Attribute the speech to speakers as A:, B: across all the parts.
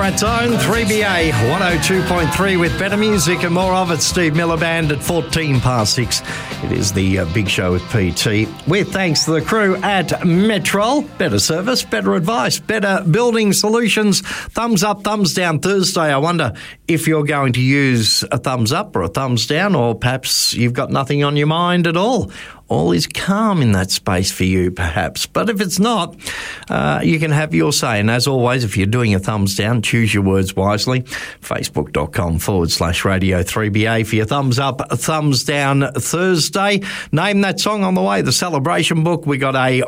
A: Ballarat Zone, 3BA 102.3 with better music and more of it. Steve Miller Band at 14 past 6. It is the Big Show with PT. With thanks to the crew at Metrol. Better service, better advice, better building solutions. Thumbs up, thumbs down Thursday. I wonder if you're going to use a thumbs up or a thumbs down, or perhaps you've got nothing on your mind at all. All is calm in that space for you, perhaps. But if it's not, you can have your say. And as always, if you're doing a thumbs down, choose your words wisely. Facebook.com/Radio 3BA for your thumbs up, thumbs down Thursday. Name that song on the way. The Celebration Book. We got a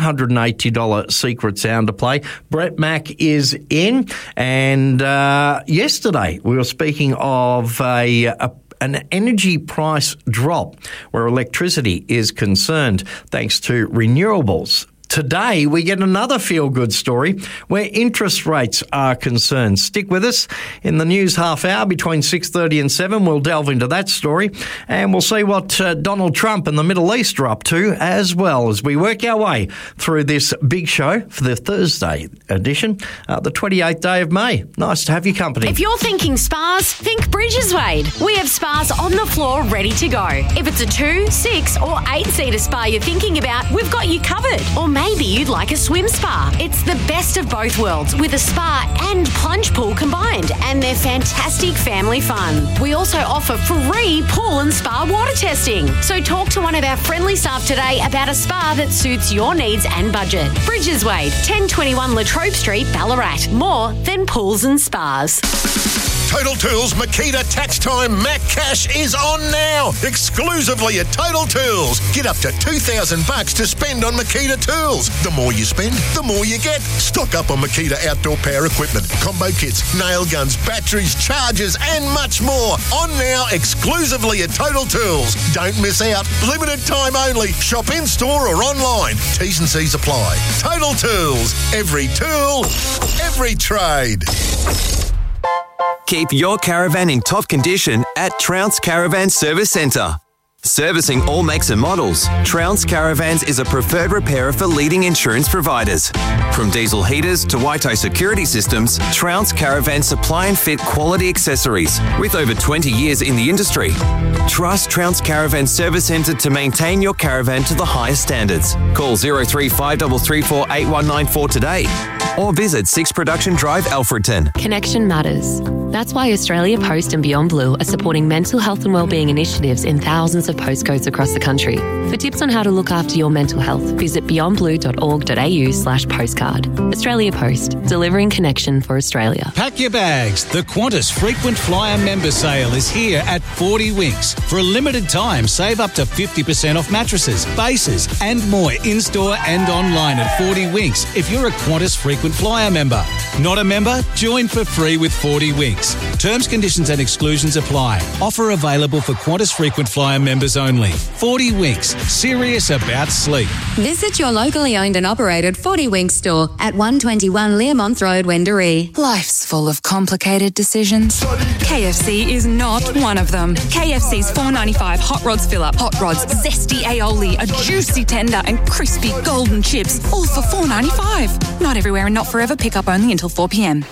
A: $180 secret sound to play. Brett Mack is in. And yesterday we were speaking of an energy price drop where electricity is concerned thanks to renewables. Today, we get another feel-good story where interest rates are concerned. Stick with us. In the news half hour between 6:30 and 7, we'll delve into that story and we'll see what Donald Trump and the Middle East are up to as well as we work our way through this big show for the Thursday edition, the 28th day of May. Nice to have your company.
B: If you're thinking spas, think Bridges Wade. We have spas on the floor ready to go. If it's a 2, 6 or 8-seater spa you're thinking about, we've got you covered. Or maybe you'd like a swim spa. It's the best of both worlds with a spa and plunge pool combined, and they're fantastic family fun. We also offer free pool and spa water testing. So talk to one of our friendly staff today about a spa that suits your needs and budget. Bridges Wade, 1021 Latrobe Street, Ballarat. More than pools and spas.
C: Total Tools Makita Tax Time Mac Cash is on now, exclusively at Total Tools. Get up to $2,000 to spend on Makita tools. The more you spend, the more you get. Stock up on Makita outdoor power equipment, combo kits, nail guns, batteries, chargers, and much more. On now, exclusively at Total Tools. Don't miss out. Limited time only. Shop in store or online. T's and C's apply. Total Tools. Every tool, every trade.
D: Keep your caravan in top condition at Trounce Caravan Service Centre. Servicing all makes and models, Trounce Caravans is a preferred repairer for leading insurance providers. From diesel heaters to Waito security systems, Trounce Caravans supply and fit quality accessories with over 20 years in the industry. Trust Trounce Caravan Service Centre to maintain your caravan to the highest standards. Call 0353348194 today or visit 6 Production Drive, Alfredton.
E: Connection matters. That's why Australia Post and Beyond Blue are supporting mental health and wellbeing initiatives in thousands of postcodes across the country. For tips on how to look after your mental health, visit beyondblue.org.au/postcard. Australia Post, delivering connection for Australia.
F: Pack your bags. The Qantas Frequent Flyer member sale is here at 40 Winks. For a limited time, save up to 50% off mattresses, bases and more in-store and online at 40 Winks if you're a Qantas Frequent Flyer member. Not a member? Join for free with 40 Winks. Terms, conditions and exclusions apply. Offer available for Qantas Frequent Flyer members only. 40 Winks. Serious about sleep.
G: Visit your locally owned and operated 40 Winks store at 121 Learmonth Road, Wendouree.
H: Life's full of complicated decisions. KFC is not one of them. KFC's $4.95 Hot Rods fill-up, hot rods, zesty aioli, a juicy tender and crispy golden chips, all for $4.95. Not everywhere and not forever. Pick up only until 4 p.m.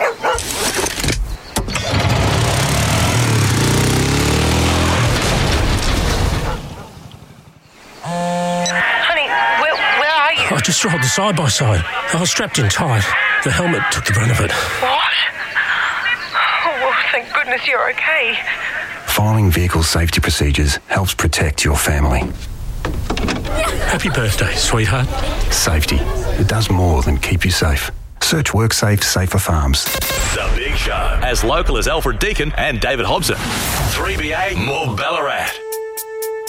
I: I just rolled the side-by-side. I was strapped in tight. The helmet took the brunt of it.
J: What? Oh, well, thank goodness you're okay.
K: Following vehicle safety procedures helps protect your family.
I: Happy birthday, sweetheart.
K: Safety. It does more than keep you safe. Search WorkSafe Safer Farms.
L: The Big Show. As local as Alfred Deakin and David Hobson. 3BA, more Ballarat.